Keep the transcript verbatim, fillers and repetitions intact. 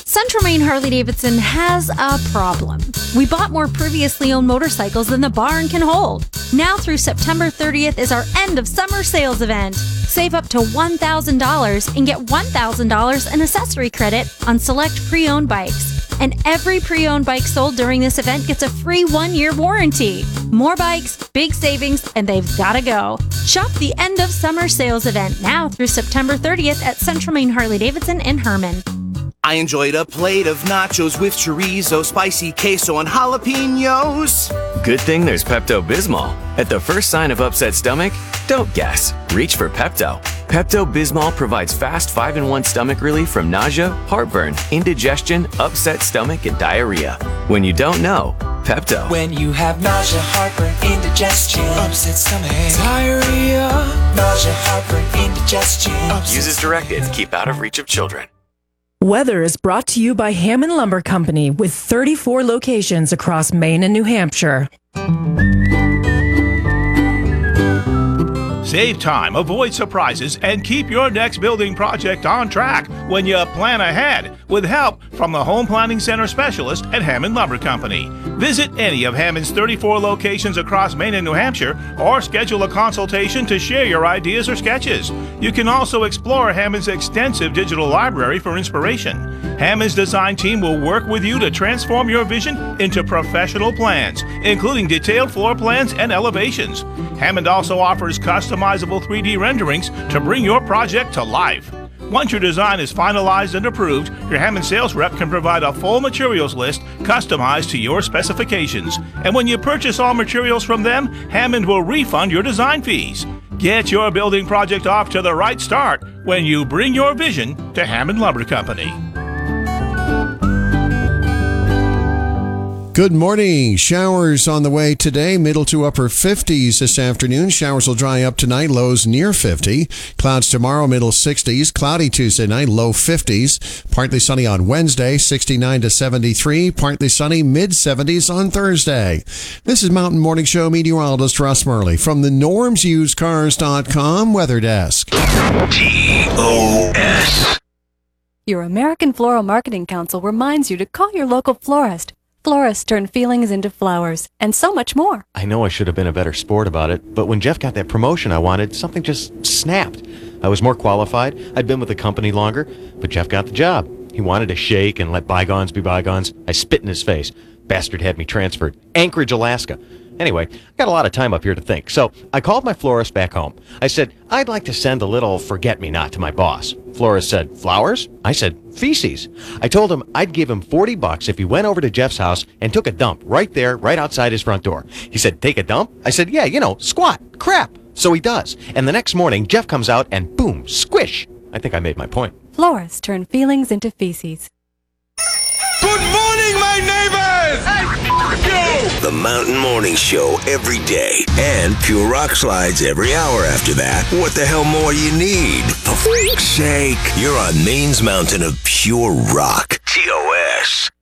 Central Maine Harley-Davidson has a problem. We bought more previously owned motorcycles than the barn can hold. Now through September thirtieth is our end of summer sales event. Save up to one thousand dollars and get one thousand dollars in accessory credit on select pre-owned bikes. And every pre-owned bike sold during this event gets a free one-year warranty. More bikes, big savings, and they've gotta go. Shop the end of summer sales event now through September thirtieth at Central Maine Harley-Davidson in Herman. I enjoyed a plate of nachos with chorizo, spicy queso, and jalapenos. Good thing there's Pepto-Bismol. At the first sign of upset stomach, don't guess. Reach for Pepto. Pepto-Bismol provides fast five in one stomach relief from nausea, heartburn, indigestion, upset stomach, and diarrhea. When you don't know, Pepto. When you have nausea, heartburn, indigestion, upset stomach, diarrhea, nausea, heartburn, indigestion. Use as directed. Keep out of reach of children. Weather is brought to you by Hammond Lumber Company with thirty-four locations across Maine and New Hampshire. Save time, avoid surprises, and keep your next building project on track when you plan ahead with help from the Home Planning Center specialist at Hammond Lumber Company. Visit any of Hammond's thirty-four locations across Maine and New Hampshire or schedule a consultation to share your ideas or sketches. You can also explore Hammond's extensive digital library for inspiration. Hammond's design team will work with you to transform your vision into professional plans, including detailed floor plans and elevations. Hammond also offers customizable three D renderings to bring your project to life. Once your design is finalized and approved, your Hammond sales rep can provide a full materials list customized to your specifications. And when you purchase all materials from them, Hammond will refund your design fees. Get your building project off to the right start when you bring your vision to Hammond Lumber Company. Good morning. Showers on the way today, middle to upper fifties this afternoon. Showers will dry up tonight, lows near fifty. Clouds tomorrow, middle sixties. Cloudy Tuesday night, low fifties. Partly sunny on Wednesday, sixty-nine to seventy-three. Partly sunny, mid seventies on Thursday. This is Mountain Morning Show meteorologist Russ Murley from the norms used cars dot com weather desk. T O S. Your American Floral Marketing Council reminds you to call your local florist. Florists turn feelings into flowers, and so much more. I know I should have been a better sport about it, but when Jeff got that promotion I wanted, something just snapped. I was more qualified, I'd been with the company longer, but Jeff got the job. He wanted to shake and let bygones be bygones. I spit in his face. Bastard had me transferred. Anchorage, Alaska. Anyway, I got a lot of time up here to think, so I called my florist back home. I said, I'd like to send a little forget-me-not to my boss. Florist said, flowers? I said, feces. I told him I'd give him forty bucks if he went over to Jeff's house and took a dump right there, right outside his front door. He said, take a dump? I said, yeah, you know, squat, crap. So he does. And the next morning, Jeff comes out and boom, squish. I think I made my point. Florists turn feelings into feces. Good morning, my neighbors! Hey, you! The Mountain Morning Show every day and Pure Rock Slides every hour after that. What the hell more you need? For freak's sake, you're on Maine's mountain of pure rock. T O S.